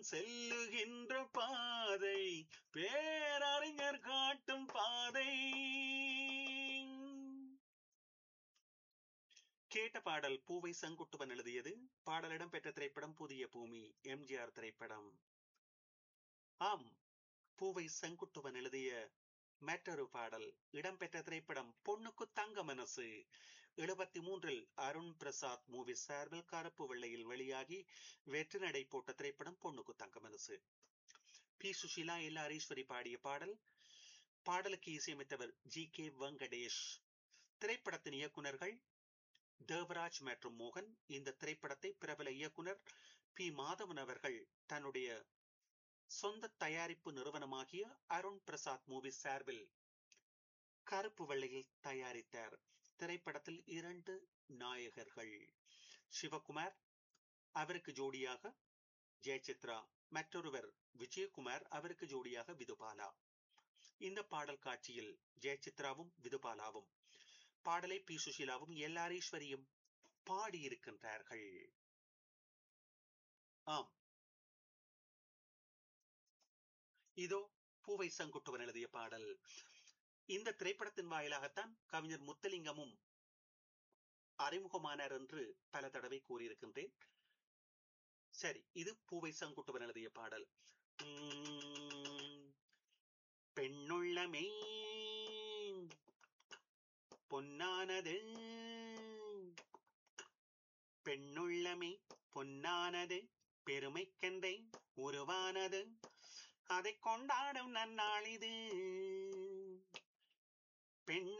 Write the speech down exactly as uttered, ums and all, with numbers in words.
செல்லுகின்ற பாதை பேரறிஞர் காட்டும் பாதை. கேட்ட பாடல் பூவை செங்குட்டுவன் எழுதியது. பாடலிடம் பெற்ற திரைப்படம் புதிய பூமி, எம்ஜிஆர் திரைப்படம். ஆம், பூவை செங்குட்டுவன் எழுதிய மற்றொரு பாடல் இடம்பெற்ற திரைப்படம் பொண்ணுக்கு தங்க மனசு. எழுபத்தி மூன்றில் அருண் பிரசாத் மூவி சார்பில் கருப்பு வெள்ளையில் வெளியாகி வெற்றி நடை போட்ட திரைப்படம் பொண்ணுக்கு தங்க மனசு. பி சுஷிலா எல் ஹரீஸ்வரி பாடிய பாடல். பாடலுக்கு இசையமைத்தவர் ஜி கே வெங்கடேஷ். திரைப்படத்தின் இயக்குனர்கள் தேவராஜ் மற்றும் மோகன். இந்த திரைப்படத்தை பிரபல இயக்குனர் பி மாதவன் அவர்கள் தன்னுடைய சொந்த தயாரிப்பு நிறுவனமாகிய அருண் பிரசாத் மூவி சார்பில் கருப்பு வெள்ளையில் தயாரித்தார். திரைப்படத்தில் இரண்டு நாயகர்கள், சிவகுமார், அவருக்கு ஜோடியாக ஜெயசித்ரா, மற்றொருவர் விஜயகுமார், அவருக்கு ஜோடியாக விதுபாலா. இந்த பாடல் காட்சியில் ஜெயசித்ராவும் விதுபாலாவும், பாடலை பி சுஷிலாவும் எல் ஹரீஸ்வரியும் பாடியிருக்கின்றார்கள். ஆம், இதோ பூவை செங்குட்டுவன் எழுதிய பாடல். இந்த திரைப்படத்தின் வாயிலாகத்தான் கவிஞர் முத்தலிங்கமும் அறிமுகமானார் என்று பல தடவை கூறியிருக்கின்றேன். சரி, இது பூவை செங்குட்டுவன் எழுதிய பாடல். பெண்ணுள்ளமே பொன்னானது, பெண்ணுள்ளமே பொன்னானது, பெருமைக்கென்றே உருவானது, அதை கொண்டாடும் நன்னாளிது. பெண்